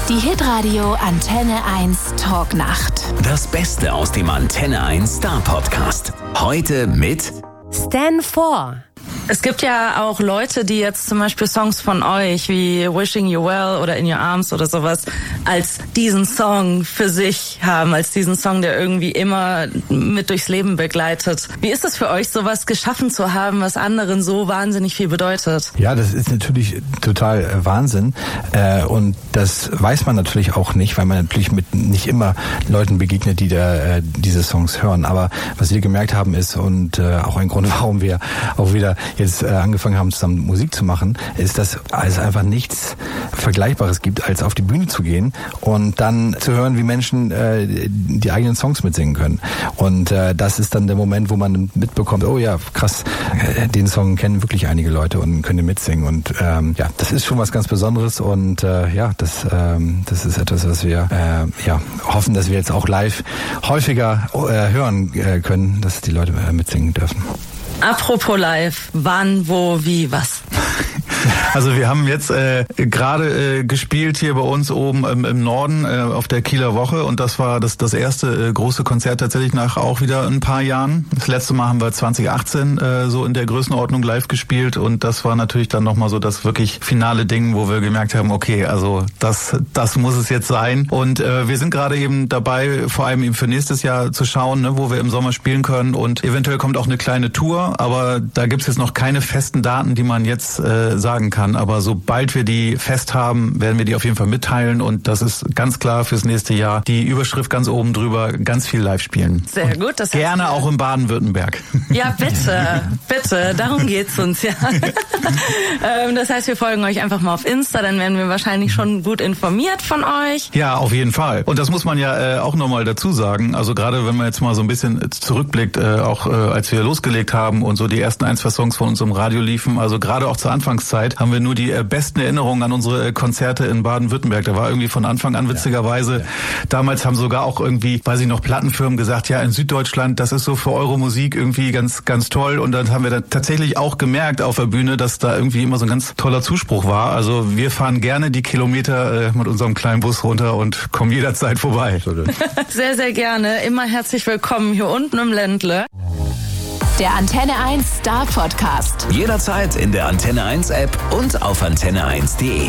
Die Hitradio Antenne 1 Talknacht. Das Beste aus dem Antenne 1 Star Podcast. Heute mit Stan 4. Es gibt ja auch Leute, die jetzt zum Beispiel Songs von euch wie Wishing You Well oder In Your Arms oder sowas als diesen Song für sich haben, als diesen Song, der irgendwie immer mit durchs Leben begleitet. Wie ist es für euch, sowas geschaffen zu haben, was anderen so wahnsinnig viel bedeutet? Ja, das ist natürlich total Wahnsinn und das weiß man natürlich auch nicht, weil man natürlich mit nicht immer Leuten begegnet, die da diese Songs hören. Aber was wir gemerkt haben ist, und auch ein Grund, warum wir auch wieder jetzt angefangen haben, zusammen Musik zu machen, ist, dass es einfach nichts Vergleichbares gibt, als auf die Bühne zu gehen und dann zu hören, wie Menschen die eigenen Songs mitsingen können. Und das ist dann der Moment, wo man mitbekommt, oh ja, krass, den Song kennen wirklich einige Leute und können den mitsingen. Und ja, das ist schon was ganz Besonderes und ja, das ist etwas, was wir hoffen, dass wir jetzt auch live häufiger hören können, dass die Leute mitsingen dürfen. Apropos live, wann, wo, wie, was? Also wir haben jetzt gerade gespielt hier bei uns oben im Norden auf der Kieler Woche und das war das erste große Konzert tatsächlich nach auch wieder ein paar Jahren. Das letzte Mal haben wir 2018 so in der Größenordnung live gespielt und das war natürlich dann nochmal so das wirklich finale Ding, wo wir gemerkt haben, okay, also das muss es jetzt sein und wir sind gerade eben dabei, vor allem eben für nächstes Jahr zu schauen, ne, wo wir im Sommer spielen können und eventuell kommt auch eine kleine Tour, aber da gibt's jetzt noch keine festen Daten, die man jetzt sagen kann. Aber sobald wir die fest haben, werden wir die auf jeden Fall mitteilen und das ist ganz klar fürs nächste Jahr. Die Überschrift ganz oben drüber, ganz viel live spielen. Sehr gut. Das gerne auch in Baden-Württemberg. Ja, bitte, darum geht's uns, ja. Das heißt, wir folgen euch einfach mal auf Insta, dann werden wir wahrscheinlich schon gut informiert von euch. Ja, auf jeden Fall. Und das muss man ja auch nochmal dazu sagen. Also gerade wenn man jetzt mal so ein bisschen zurückblickt, auch als wir losgelegt haben und so die ersten 1, 2 Songs von uns im Radio liefen, also gerade auch zur Anfangszeit, haben wir nur die besten Erinnerungen an unsere Konzerte in Baden-Württemberg. Da war irgendwie von Anfang an witzigerweise, damals haben sogar auch irgendwie, weiß ich noch, Plattenfirmen gesagt, ja, in Süddeutschland, das ist so für eure Musik irgendwie ganz, ganz toll. Und dann haben wir dann tatsächlich auch gemerkt auf der Bühne, dass da irgendwie immer so ein ganz toller Zuspruch war. Also wir fahren gerne die Kilometer mit unserem kleinen Bus runter und kommen jederzeit vorbei. Sehr, sehr gerne. Immer herzlich willkommen hier unten im Ländle. Der Antenne 1 Star Podcast. jederzeit in der Antenne 1 App und auf antenne1.de.